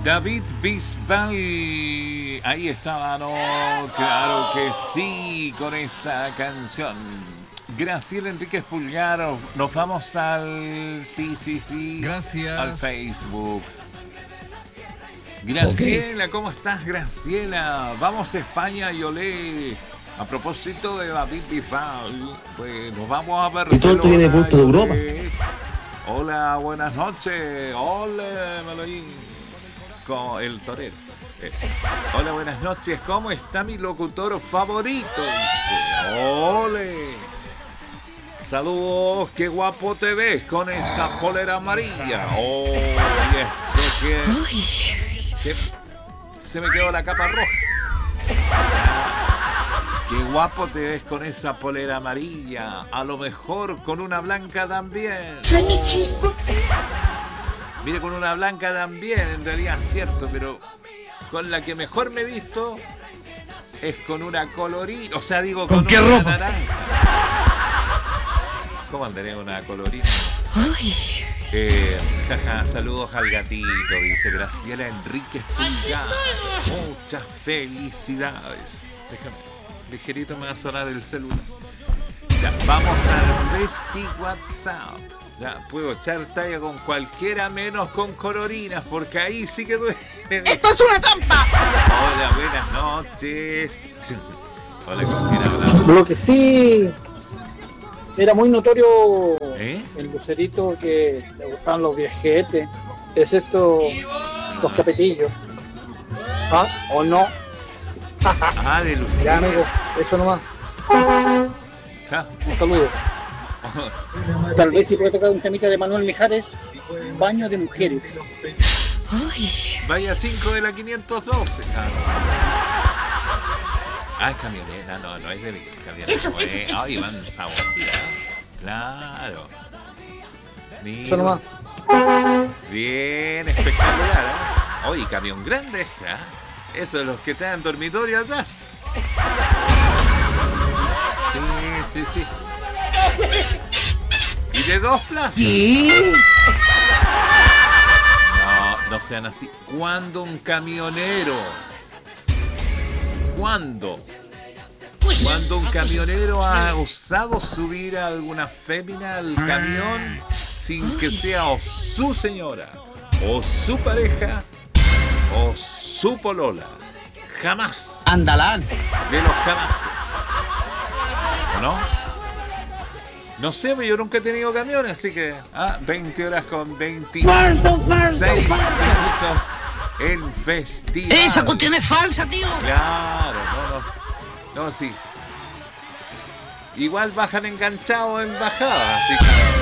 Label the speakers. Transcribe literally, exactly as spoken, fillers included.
Speaker 1: David Bisbal, ahí estaba, ¿no? Claro que sí, con esa canción. Graciela Enríquez Pulgar, nos vamos al... Sí, sí, sí.
Speaker 2: Gracias.
Speaker 1: Al Facebook. Graciela, okay. ¿Cómo estás, Graciela? Vamos a España y olé. A propósito de David Bisbal, pues nos vamos a ver.
Speaker 3: Y todo esto viene de punto de Europa.
Speaker 1: Hola, buenas noches. Hola, Maloín. Con el torero. Eh, hola, buenas noches. ¿Cómo está mi locutor favorito? Dice. Ole. Saludos, qué guapo te ves con esa polera amarilla. Oh, y eso que, que se me quedó la capa roja. Qué guapo te ves con esa polera amarilla. A lo mejor con una blanca también. Oh. Mire, con una blanca también, en realidad es cierto, pero con la que mejor me he visto es con una colorina, o sea, digo, con, ¿con qué una ropa? Naranja. ¿Cómo andaré una colorina? Eh, jaja, saludos al gatito, dice Graciela Enríquez Pulgar. Muchas felicidades. Déjame, ligerito me va a sonar el celular. Ya, vamos al Festi WhatsApp. Ya, puedo echar talla con cualquiera menos con colorinas, porque ahí sí que duele.
Speaker 4: ¡Esto es una trampa!
Speaker 1: Hola, buenas noches. Hola, ¿con quién hablamos?
Speaker 4: Lo que sí era muy notorio,
Speaker 1: ¿eh?
Speaker 4: El lucerito que le gustaban los viejetes, excepto los capetillos. ¿Ah? ¿O no?
Speaker 1: Ah, de Lucía.
Speaker 4: Ya, amigo, eso nomás.
Speaker 1: Chao.
Speaker 4: Un saludo. Tal vez si puede tocar un temita de Manuel Mijares, Baño de Mujeres.
Speaker 1: Ay. Vaya cinco de la quinientos doce. Ah, es camioneta, no, no es de camioneta. No es. Ay, van sabocida. Claro.
Speaker 4: Eso nomás.
Speaker 1: Bien, espectacular, ¿eh? Oye, camión grande ese, ¿eh? Eso de los que traen dormitorio atrás. Sí, sí, sí. Y de dos plazas.
Speaker 4: ¿Sí?
Speaker 1: No, no sean así. ¿Cuándo un camionero? ¿Cuándo? Cuando un camionero ha osado subir a alguna fémina al camión sin que sea o su señora, o su pareja, o su polola. Jamás.
Speaker 4: Andalán.
Speaker 1: De los jamases. ¿O no? No sé, yo nunca he tenido camiones, así que ah, veinte horas con veintiséis minutos en festival.
Speaker 4: Esa cuestión es falsa, tío.
Speaker 1: Claro, no, no. No, sí. Igual bajan enganchados en bajada, así que